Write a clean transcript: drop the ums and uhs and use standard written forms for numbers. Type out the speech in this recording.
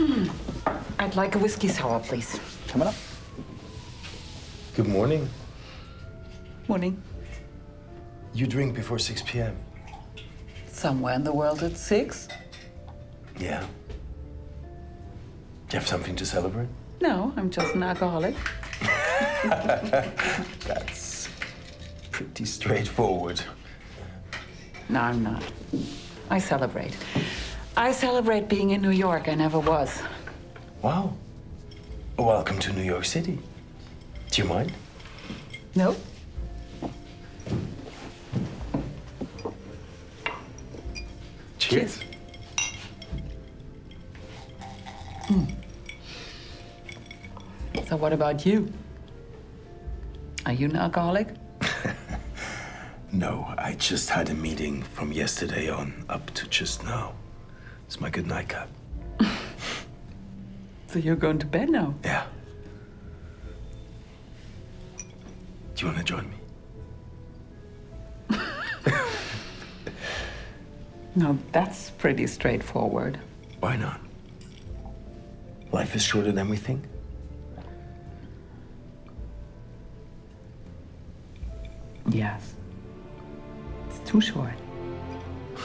I'd like a whiskey sour, please. Coming up. Good morning. Morning. You drink before 6 p.m.? Somewhere in the world it's 6. Yeah. Do you have something to celebrate? No, I'm just an alcoholic. That's pretty straightforward. No, I'm not. I celebrate. I celebrate being in New York. I never was. Wow. Welcome to New York City. Do you mind? No? Cheers. So what about you? Are you an alcoholic? No, I just had a meeting from yesterday on up to just now. It's my good nightcap. So you're going to bed now? Yeah. Do you want to join me? No, that's pretty straightforward. Why not? Life is shorter than we think. Yes. It's too short.